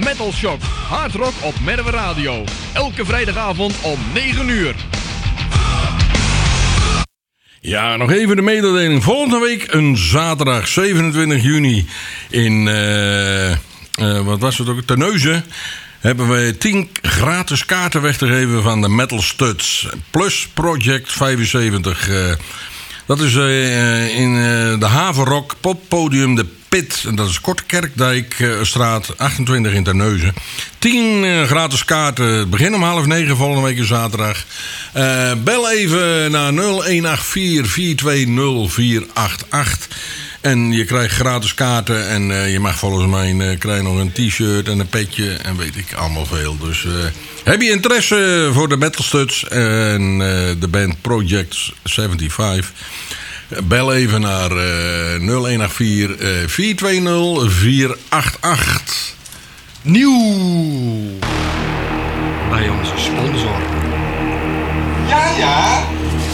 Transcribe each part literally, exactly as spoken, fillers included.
Metal Shock. Hard rock op Merwe Radio. Elke vrijdagavond om negen uur. Ja, nog even de mededeling. Volgende week een zaterdag zevenentwintig juni in, uh, uh, wat was het ook, Terneuzen, hebben we tien gratis kaarten weg te geven van de Metal Studs plus Project vijfenzeventig. Uh, dat is uh, in uh, de Havenrock poppodium De Pit. En dat is Kortkerkdijkstraat uh, achtentwintig in Terneuzen. tien uh, gratis kaarten. Het begin om half negen volgende week is zaterdag. Uh, bel even naar nul een acht vier, vier twee nul, vier acht acht. En je krijgt gratis kaarten. En uh, je mag volgens mij uh, krijgen nog een t-shirt en een petje. En weet ik allemaal veel. Dus uh, heb je interesse voor de Metal Studs en uh, de band Project zevenenzeventig? Bel even naar uh, nul een acht vier, vier twee nul, vier acht acht. Nieuw bij onze sponsor. Ja, ja.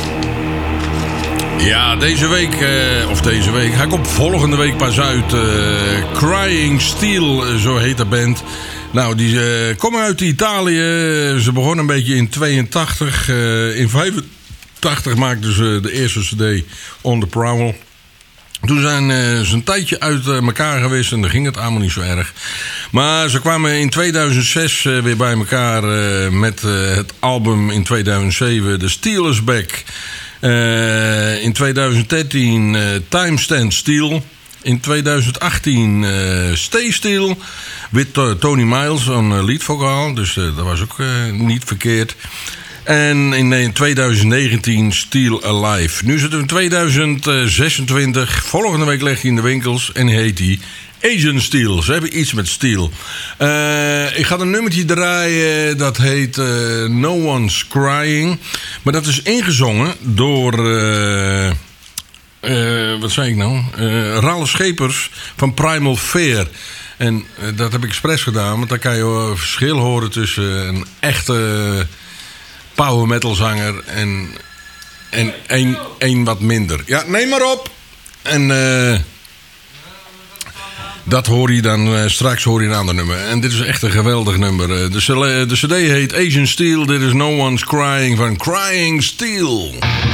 Ja, deze week, uh, of deze week, ga ik op volgende week pas uit. Uh, Crying Steel, uh, zo heet de band. Nou, die uh, komen uit Italië. Ze begonnen een beetje in tweeëntachtig. Uh, in vijfentachtig maakten ze de eerste cd On The Prowl. Toen zijn uh, ze een tijdje uit uh, elkaar geweest en dan ging het allemaal niet zo erg. Maar ze kwamen in tweeduizend zes uh, weer bij elkaar uh, met uh, het album in tweeduizend zeven The Steel Is Back. Uh, in tweeduizend dertien uh, Time Stand Still. In tweeduizend achttien uh, Stay Still. With uh, Tony Miles aan uh, leadvocaal. Dus uh, dat was ook uh, niet verkeerd. En in tweeduizend negentien Steel Alive. Nu zitten we in tweeduizend zesentwintig. Volgende week ligt hij in de winkels. En heet hij Asian Steel. Ze hebben iets met steel. Uh, ik ga een nummertje draaien. Dat heet uh, No One's Crying. Maar dat is ingezongen door... Uh, uh, wat zei ik nou? Uh, Ralle Schepers van Primal Fear. En uh, dat heb ik expres gedaan. Want dan kan je een verschil horen tussen een echte... Uh, power metal zanger en, en een, een wat minder. Ja, neem maar op. En uh, dat hoor je dan, uh, straks hoor je een ander nummer. En dit is echt een geweldig nummer. Uh, de, de cd heet Asian Steel. Dit is No One's Crying van Crying Steel.